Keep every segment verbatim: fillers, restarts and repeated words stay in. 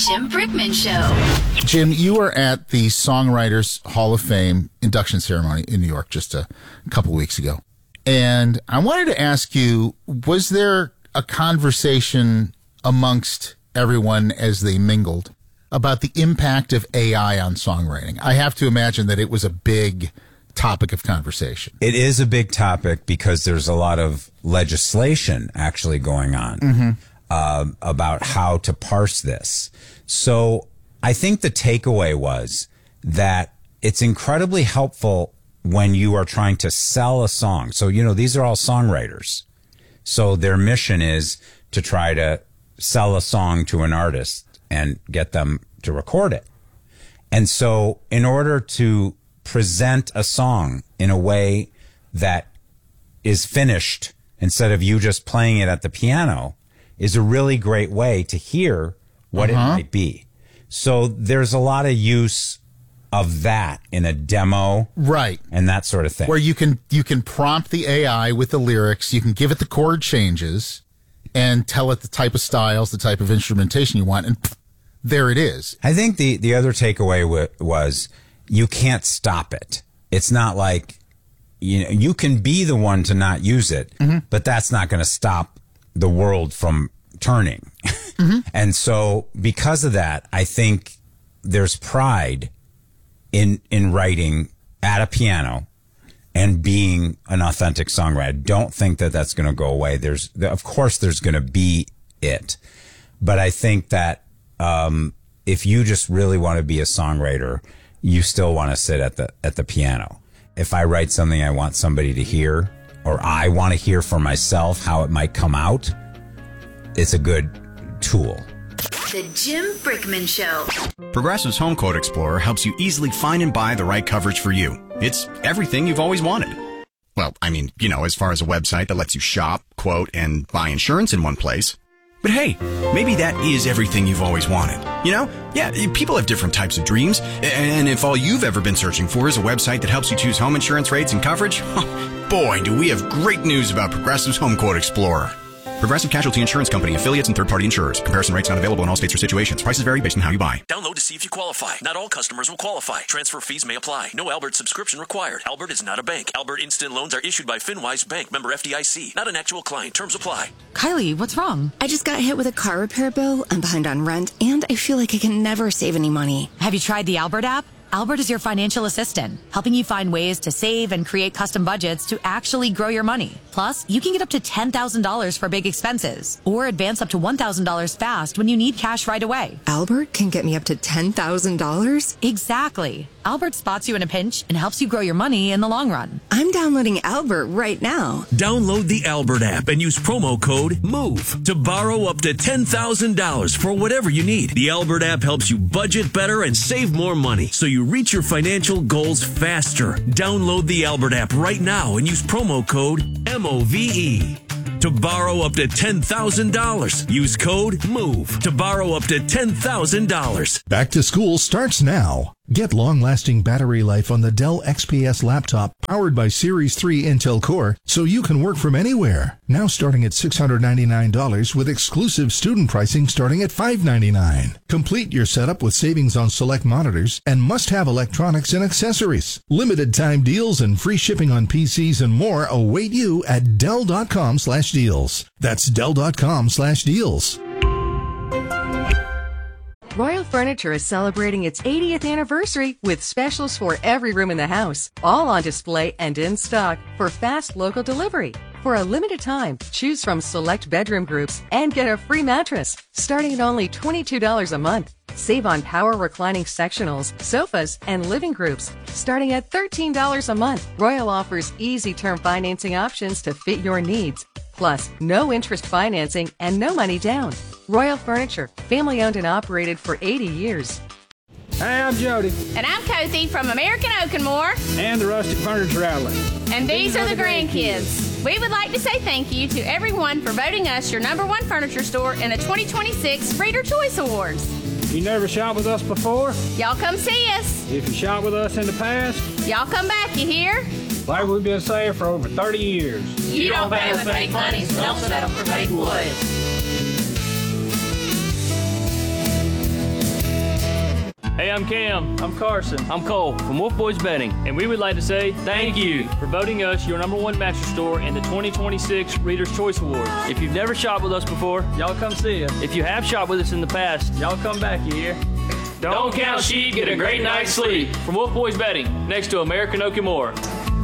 Jim Brickman Show. Jim, you were at the Songwriters Hall of Fame induction ceremony in New York just a couple weeks ago. And I wanted to ask you, was there a conversation amongst everyone as they mingled about the impact of A I on songwriting? I have to imagine that it was a big topic of conversation. It is a big topic because there's a lot of legislation actually going on mm-hmm. uh, about how to parse this. So I think the takeaway was that it's incredibly helpful when you are trying to sell a song. So, you know, these are all songwriters. So their mission is to try to sell a song to an artist and get them to record it. And so in order to present a song in a way that is finished instead of you just playing it at the piano is a really great way to hear what uh-huh. it might be. So there's a lot of use of that in a demo, right, and that sort of thing, where you can you can prompt the A I with the lyrics, you can give it the chord changes, and tell it the type of styles, the type of instrumentation you want, and pff, there it is. I think the the other takeaway w- was you can't stop it. It's not like you know you can be the one to not use it, mm-hmm. but that's not going to stop the world from turning. Mm-hmm. And so because of that, I think there's pride in in writing at a piano and being an authentic songwriter. I don't think that that's going to go away. There's, of course, there's going to be it, but I think that um, if you just really want to be a songwriter, you still want to sit at the at the piano. If I write something I want somebody to hear, or I want to hear for myself how it might come out, it's a good tool. The Jim Brickman Show. Progressive's Home Quote Explorer helps you easily find and buy the right coverage for you. It's everything you've always wanted. Well, I mean, you know, as far as a website that lets you shop, quote, and buy insurance in one place. But hey, maybe that is everything you've always wanted. You know? Yeah, people have different types of dreams. And if all you've ever been searching for is a website that helps you choose home insurance rates and coverage, boy, do we have great news about Progressive's Home Quote Explorer. Progressive Casualty Insurance Company, affiliates, and third-party insurers. Comparison rates not available in all states or situations. Prices vary based on how you buy. Download to see if you qualify. Not all customers will qualify. Transfer fees may apply. No Albert subscription required. Albert is not a bank. Albert Instant Loans are issued by FinWise Bank, member F D I C. Not an actual client. Terms apply. Kylie, what's wrong? I just got hit with a car repair bill. I'm behind on rent, and I feel like I can never save any money. Have you tried the Albert app? Albert is your financial assistant, helping you find ways to save and create custom budgets to actually grow your money. Plus, you can get up to ten thousand dollars for big expenses or advance up to one thousand dollars fast when you need cash right away. Albert can get me up to ten thousand dollars? Exactly. Albert spots you in a pinch and helps you grow your money in the long run. I'm downloading Albert right now. Download the Albert app and use promo code MOVE to borrow up to ten thousand dollars for whatever you need. The Albert app helps you budget better and save more money so you reach your financial goals faster. Download the Albert app right now and use promo code M O V E to borrow up to ten thousand dollars. Use code MOVE to borrow up to ten thousand dollars. Back to school starts now. Get long-lasting battery life on the Dell X P S laptop powered by Series three Intel Core so you can work from anywhere. Now starting at six hundred ninety-nine dollars with exclusive student pricing starting at five hundred ninety-nine dollars. Complete your setup with savings on select monitors and must-have electronics and accessories. Limited time deals and free shipping on P Cs and more await you at Dell.com slash deals. That's Dell.com slash deals. Royal Furniture is celebrating its eightieth anniversary with specials for every room in the house, all on display and in stock for fast local delivery. For a limited time, choose from select bedroom groups and get a free mattress starting at only twenty-two dollars a month. Save on power reclining sectionals, sofas, and living groups starting at thirteen dollars a month. Royal offers easy term financing options to fit your needs. Plus, no interest financing and no money down. Royal Furniture, family owned and operated for eighty years. Hey, I'm Jody. And I'm Kathy from American Oak and More. And the Rustic Furniture Outlet. And these, these are, are the grandkids. grandkids. We would like to say thank you to everyone for voting us your number one furniture store in the twenty twenty-six Reader Choice Awards. You never shopped with us before? Y'all come see us. If you shopped with us in the past? Y'all come back, you hear? Like we've been saying for over thirty years. You, you don't pay with fake money, so don't settle for fake wood. Hey, I'm Cam. I'm Carson. I'm Cole from Wolf Boys Bedding, and we would like to say thank you for voting us your number one mattress store in the twenty twenty-six Reader's Choice Award. If you've never shopped with us before, y'all come see us. If you have shopped with us in the past, y'all come back here. Don't count sheep, get a great night's sleep. From Wolf Boys Bedding, next to American Oak and More.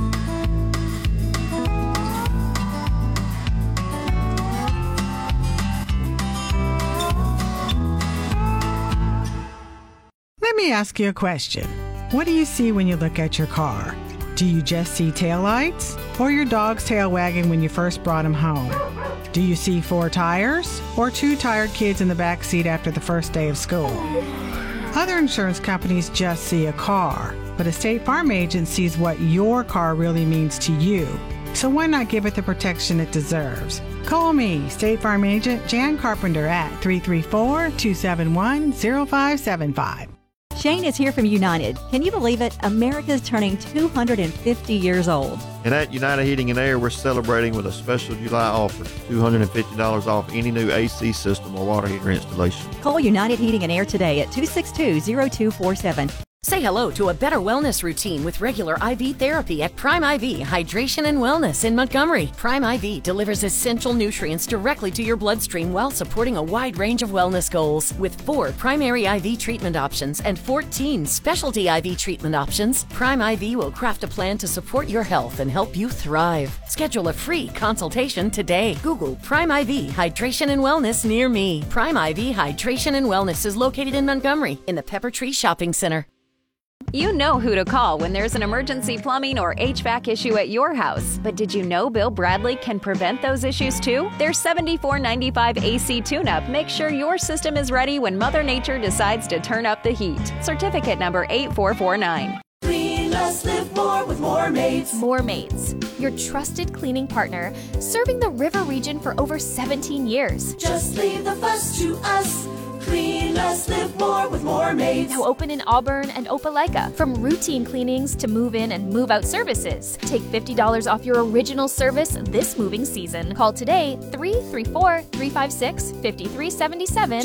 Let me ask you a question. What do you see when you look at your car? Do you just see taillights or your dog's tail wagging when you first brought him home? Do you see four tires or two tired kids in the back seat after the first day of school? Other insurance companies just see a car, but a State Farm agent sees what your car really means to you. So why not give it the protection it deserves? Call me, State Farm agent Jan Carpenter at three three four, two seven one, zero five seven five. Shane is here from United. Can you believe it? America's turning two hundred fifty years old. And at United Heating and Air, we're celebrating with a special July offer, two hundred fifty dollars off any new A C system or water heater installation. Call United Heating and Air today at two six two, zero two four seven. Say hello to a better wellness routine with regular I V therapy at Prime I V Hydration and Wellness in Montgomery. Prime I V delivers essential nutrients directly to your bloodstream while supporting a wide range of wellness goals. With four primary I V treatment options and fourteen specialty I V treatment options, Prime I V will craft a plan to support your health and help you thrive. Schedule a free consultation today. Google Prime I V Hydration and Wellness near me. Prime I V Hydration and Wellness is located in Montgomery in the Pepper Tree Shopping Center. You know who to call when there's an emergency plumbing or H V A C issue at your house. But did you know Bill Bradley can prevent those issues too? Their seventy-four ninety-five A C tune-up makes sure your system is ready when Mother Nature decides to turn up the heat. Certificate number eight four four nine. Clean less, live more with More Maids. More Maids, your trusted cleaning partner, serving the river region for over seventeen years. Just leave the fuss to us. Clean less, live more with More Maids. Now open in Auburn and Opelika. From routine cleanings to move-in and move-out services. Take fifty dollars off your original service this moving season. Call today, three three four, three five six, five three seven seven